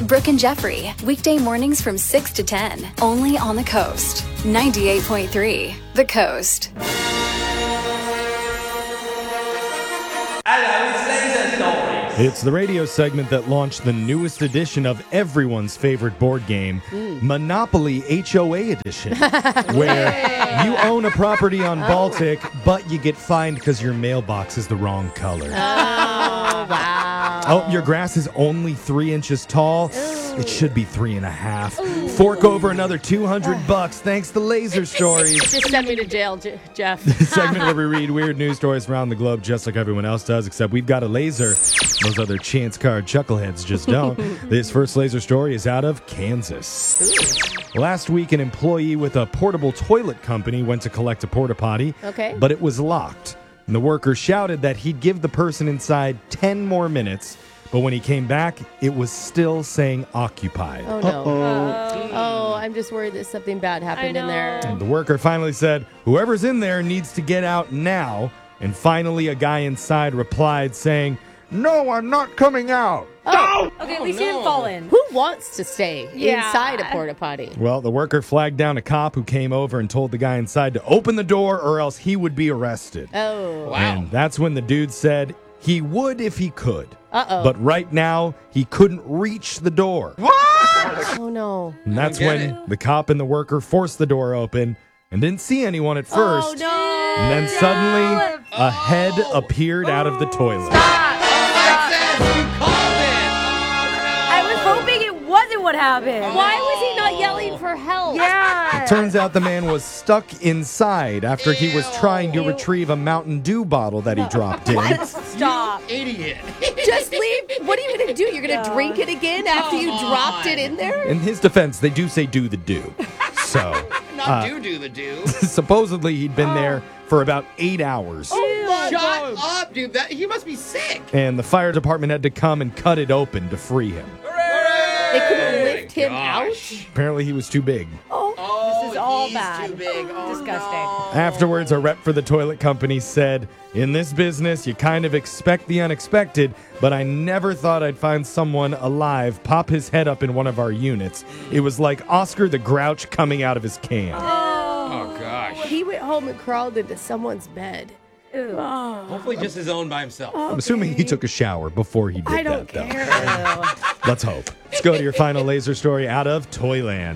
Brooke and Jeffrey, weekday mornings from 6 to 10, only on the Coast. 98.3, The Coast. It's the radio segment that launched the newest edition of everyone's favorite board game, Monopoly HOA Edition, where you own a property on Baltic, but you get fined because your mailbox is the wrong color. Oh, wow. Oh, your grass is only 3 inches tall. It should be 3.5. Fork over another $200 thanks to Laser Stories. Just send me to jail, Jeff. The segment where we read weird news stories around the globe just like everyone else does, except we've got a laser. Those other chance card chuckleheads just don't. This first laser story is out of Kansas. Last week, an employee with a portable toilet company went to collect a porta potty, but it was locked. And the worker shouted that he'd give the person inside 10 more minutes, but when he came back, it was still saying occupied. Oh, no. Oh, I'm just worried that something bad happened in there. And the worker finally said, whoever's in there needs to get out now. And finally, a guy inside replied saying, no, I'm not coming out. Oh. Okay, at least he didn't fall in. Who wants to stay inside a porta potty? Well, the worker flagged down a cop who came over and told the guy inside to open the door or else he would be arrested. Oh. Wow. And that's when the dude said he would if he could. Uh-oh. But right now, he couldn't reach the door. Oh, no. And that's when the cop and the worker forced the door open and didn't see anyone at first. Oh, no. And then suddenly, a head appeared out of the toilet. I was hoping it wasn't what happened. Why was he not yelling for help? Yeah. It turns out the man was stuck inside after he was trying to retrieve a Mountain Dew bottle that he dropped in. Stop. Idiot. Just leave. What are you going to do? You're going to drink it again after you dropped it in there? In his defense, they do say do the do. So, Not do the do. supposedly he'd been there for about 8 hours. Shut up, dude. He must be sick. And the fire department had to come and cut it open to free him. They couldn't lift him out? Apparently he was too big. This is all he's bad. too big. Oh, Disgusting. no. Afterwards, a rep for the toilet company said, in this business, you kind of expect the unexpected, but I never thought I'd find someone alive pop his head up in one of our units. It was like Oscar the Grouch coming out of his can. Oh, gosh. He went home and crawled into someone's bed. Ew. Hopefully just his own by himself. I'm assuming he took a shower before he did I don't that, care. though. Let's hope. Let's go to your final laser story out of Toyland.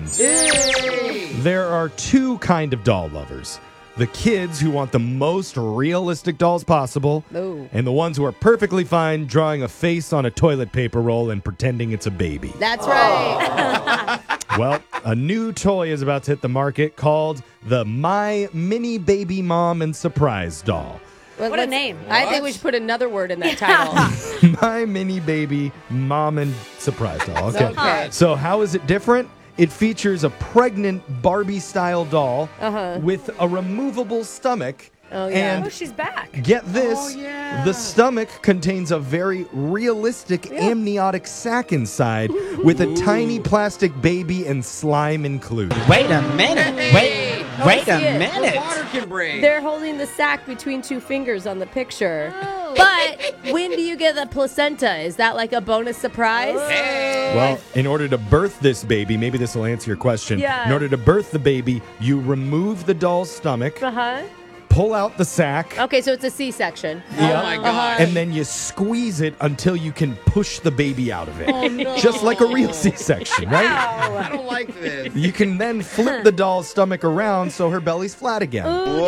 There are two kind of doll lovers. The kids who want the most realistic dolls possible, Ooh. and the ones who are perfectly fine drawing a face on a toilet paper roll and pretending it's a baby. That's right. Well, a new toy is about to hit the market called the My Mini Baby Mom and Surprise Doll. Well, What a name. I think we should put another word in that title. My Mini Baby Mom and Surprise Doll. Okay. Okay. So how is it different? It features a pregnant Barbie-style doll with a removable stomach. Oh, yeah. And Oh, she's back. get this, the stomach contains a very realistic amniotic sac inside with a tiny plastic baby and slime included. Wait a minute. Wait see a it. minute. Water can break. They're holding the sack between two fingers on the picture. But when do you get the placenta? Is that like a bonus surprise? Well, in order to birth this baby, maybe this will answer your question. Yeah. In order to birth the baby, you remove the doll's stomach, Uh-huh. pull out the sac, Okay, so it's a C-section. Oh, my God. and then you squeeze it until you can push the baby out of it. Just like a real C-section, right? I don't like this. You can then flip the doll's stomach around so her belly's flat again.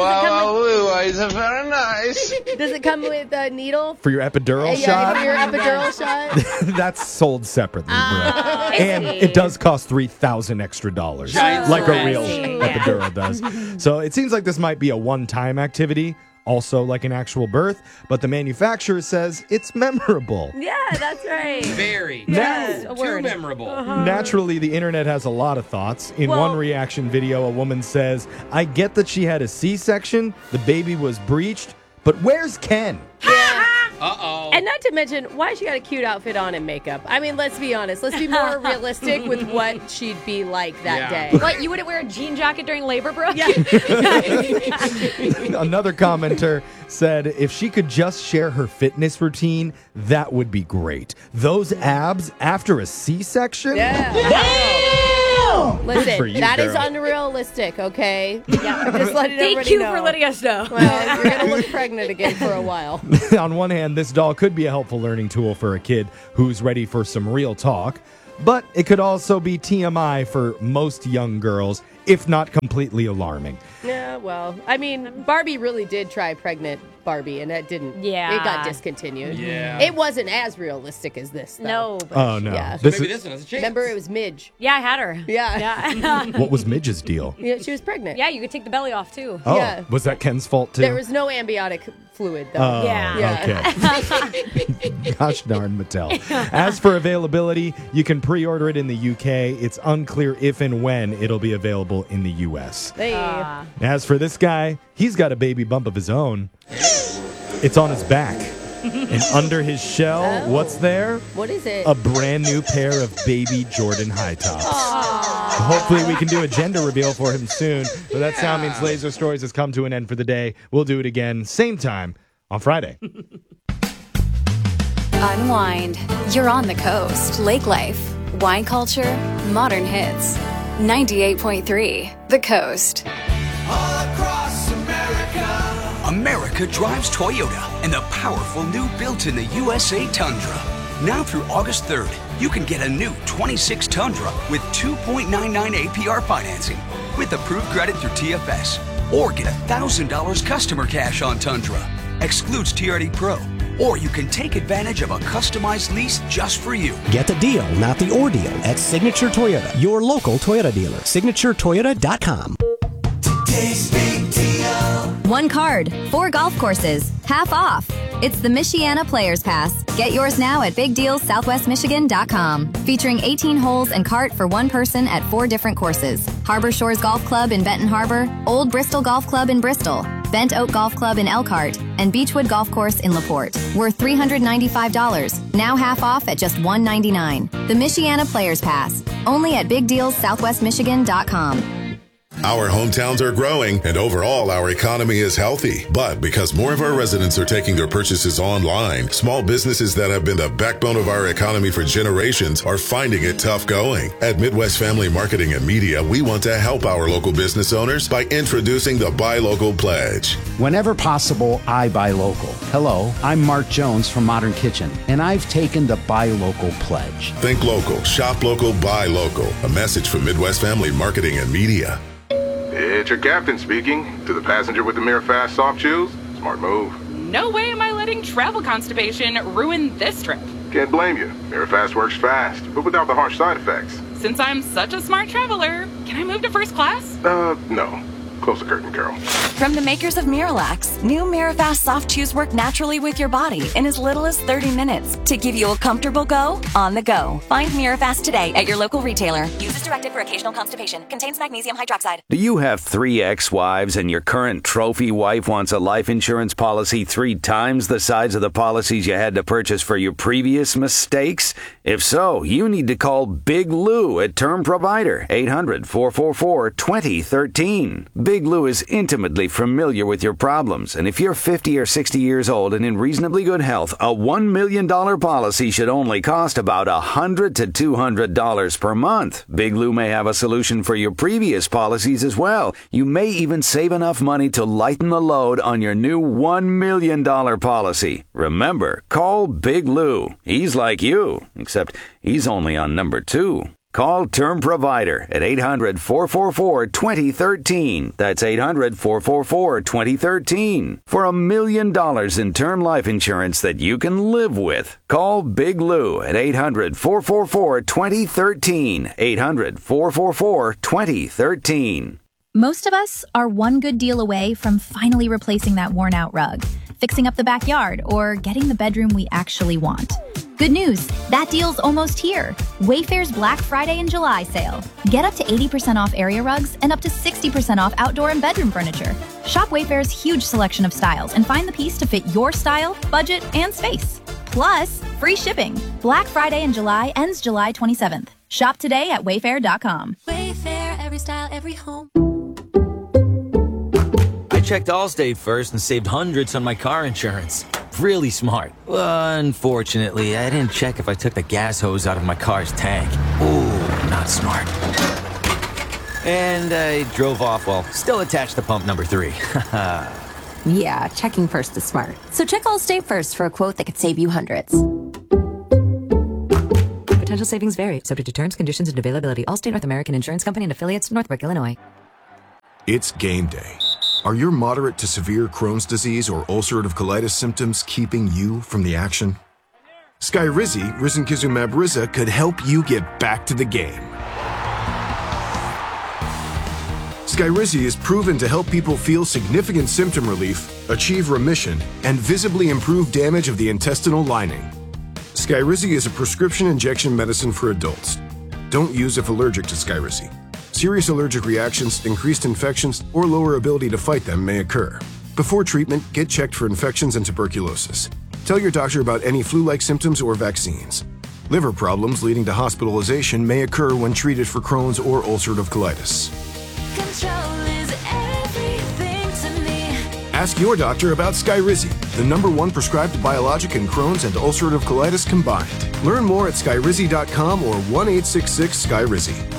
Very nice. Does it come with a needle? For your epidural Yeah, shot, for your epidural shot? that's sold separately, bro. And it does cost $3,000 extra, like a real epidural does. So it seems like this might be a one-time activity, also like an actual birth, but the manufacturer says it's memorable. Yeah, that's right. Very. Yes, Too a word. memorable. Naturally, the internet has a lot of thoughts. In Well- one reaction video, a woman says, I get that she had a C-section, the baby was breached, but where's Ken? Uh-oh. And not to mention, why she got a cute outfit on and makeup? I mean, let's be honest. Let's be more realistic with what she'd be like that day. What, you wouldn't wear a jean jacket during labor, Brooke? Yeah. Another commenter said if she could just share her fitness routine, that would be great. Those abs after a C-section? Yeah. Listen, for you, that is girl. unrealistic, okay? Yeah, I'm just letting Thank everybody you know. for letting us know. Well, you're going to look pregnant again for a while. On one hand, this doll could be a helpful learning tool for a kid who's ready for some real talk, but it could also be TMI for most young girls, if not completely alarming. Yeah, well, I mean, Barbie really did try pregnant Barbie, and that didn't. Yeah. It got discontinued. Yeah. It wasn't as realistic as this, though. No. But Oh, no. Yeah. This Maybe is, this one has a chance. Remember, it was Midge. yeah, I had her. Yeah. Yeah. what was Midge's deal? Yeah, she was pregnant. Yeah, you could take the belly off, too. Oh, Yeah. was that Ken's fault, too? There was no amniotic fluid, though. Oh, Yeah. okay. Gosh darn, Mattel. As for availability, you can pre-order it in the UK. It's unclear if and when it'll be available in the US. Hey. As for this guy, he's got a baby bump of his own. It's on his back. And under his shell, what's there? What is it? A brand new pair of baby Jordan high tops. Hopefully we can do a gender reveal for him soon. But that sound means Laser Stories has come to an end for the day. We'll do it again, same time on Friday. Unwind. You're on the coast. Lake life, wine culture, modern hits. 98.3 The Coast. America drives Toyota and the powerful new built-in-the USA Tundra. Now through August 3rd, you can get a new 26 Tundra with 2.99 APR financing with approved credit through TFS. Or get $1,000 customer cash on Tundra. Excludes TRD Pro. Or you can take advantage of a customized lease just for you. Get the deal, not the ordeal, at Signature Toyota, your local Toyota dealer. SignatureToyota.com. One card, 4 golf courses, half off. It's the Michiana Players Pass. Get yours now at BigDealSouthwestMichigan.com. Featuring 18 holes and cart for one person at 4 different courses. Harbor Shores Golf Club in Benton Harbor, Old Bristol Golf Club in Bristol, Bent Oak Golf Club in Elkhart, and Beechwood Golf Course in LaPorte. Worth $395. Now half off at just $199. The Michiana Players Pass. Only at BigDealSouthwestMichigan.com. Our hometowns are growing, and overall, our economy is healthy. But because more of our residents are taking their purchases online, small businesses that have been the backbone of our economy for generations are finding it tough going. At Midwest Family Marketing and Media, we want to help our local business owners by introducing the Buy Local Pledge. Whenever possible, I buy local. Hello, I'm Mark Jones from Modern Kitchen, and I've taken the Buy Local Pledge. Think local, shop local, buy local. A message from Midwest Family Marketing and Media. It's your captain speaking. To the passenger with the Mirafast soft chews, smart move. No way am I letting travel constipation ruin this trip. Can't blame you. Mirafast works fast, but without the harsh side effects. Since I'm such a smart traveler, can I move to first class? No. Close the curtain, Carol. From the makers of Miralax, new Mirafast soft chews work naturally with your body in as little as 30 minutes to give you a comfortable go on the go. Find Mirafast today at your local retailer. Use as directed for occasional constipation. Contains magnesium hydroxide. Do you have 3 ex-wives and your current trophy wife wants a life insurance policy 3 times the size of the policies you had to purchase for your previous mistakes? If so, you need to call Big Lou at Term Provider, 800-444-2013. Big Lou is intimately familiar with your problems, and if you're 50 or 60 years old and in reasonably good health, a $1 million policy should only cost about $100 to $200 per month. Big Lou may have a solution for your previous policies as well. You may even save enough money to lighten the load on your new $1 million policy. Remember, call Big Lou. He's like you, except he's only on number 2. Call Term Provider at 800-444-2013. That's 800-444-2013 for $1 million in term life insurance that you can live with. Call Big Lou at 800-444-2013. 800-444-2013. Most of us are one good deal away from finally replacing that worn-out rug, fixing up the backyard, or getting the bedroom we actually want. Good news, that deal's almost here. Wayfair's Black Friday and July sale. Get up to 80% off area rugs and up to 60% off outdoor and bedroom furniture. Shop Wayfair's huge selection of styles and find the piece to fit your style, budget, and space. Plus, free shipping. Black Friday in July ends July 27th. Shop today at wayfair.com. Wayfair, every style, every home. I checked Allstate first and saved hundreds on my car insurance. Really smart. Unfortunately, I didn't check if I took the gas hose out of my car's tank. Ooh, not smart. And I drove off while still attached to pump number 3. Yeah, checking first is smart. So check Allstate first for a quote that could save you hundreds. Potential savings vary, subject to terms, conditions, and availability. Allstate North American Insurance Company and affiliates, Northbrook, Illinois. It's game day. Are your moderate to severe Crohn's disease or ulcerative colitis symptoms keeping you from the action? Skyrizi, risankizumab Riza, could help you get back to the game. Skyrizi is proven to help people feel significant symptom relief, achieve remission, and visibly improve damage of the intestinal lining. Skyrizi is a prescription injection medicine for adults. Don't use if allergic to Skyrizi. Serious allergic reactions, increased infections, or lower ability to fight them may occur. Before treatment, get checked for infections and tuberculosis. Tell your doctor about any flu-like symptoms or vaccines. Liver problems leading to hospitalization may occur when treated for Crohn's or ulcerative colitis. Control is everything to me. Ask your doctor about Skyrizi, the #1 prescribed biologic in Crohn's and ulcerative colitis combined. Learn more at skyrizi.com or 1-866-SKYRIZI.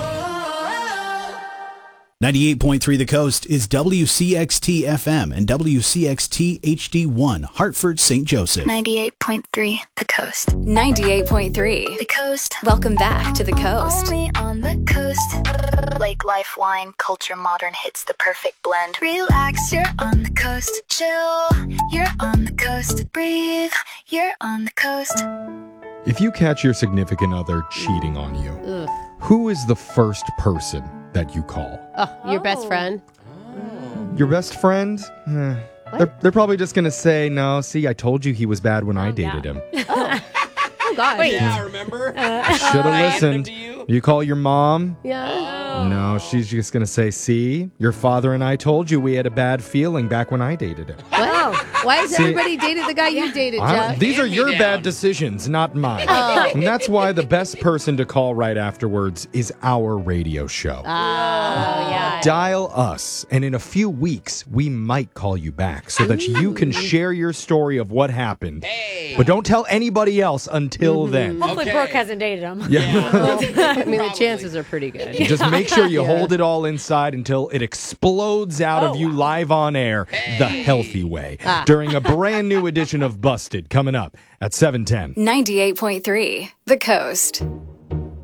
98.3 The Coast is WCXT FM and WCXT HD1, Hartford, St. Joseph. 98.3 The Coast. 98.3 The Coast. Welcome back to The Coast. Only on the coast. Lake life, wine, culture, modern hits, the perfect blend. Relax, you're on the coast. Chill, you're on the coast. Breathe, you're on the coast. If you catch your significant other cheating on you, Ugh. who is the first person that you call? Oh, your best friend? Your best friend? They're probably just going to say, no, see, I told you he was bad when I dated him. Oh, God. Wait. Yeah, remember? Should have listened. You call your mom? Yeah. No, she's just going to say, see, your father and I told you we had a bad feeling back when I dated him. Wow. Why has See, everybody dated the guy you dated, Jeff? These are your bad decisions, not mine. And that's why the best person to call right afterwards is our radio show. Oh, yeah. Dial us, and in a few weeks, we might call you back so that you can share your story of what happened. But don't tell anybody else until then. Hopefully Brooke hasn't dated him. Yeah. I mean, the chances are pretty good. Just make sure you hold it all inside until it explodes out of you live on air the healthy way during a brand new edition of Busted coming up at 7:10. 98.3 The Coast.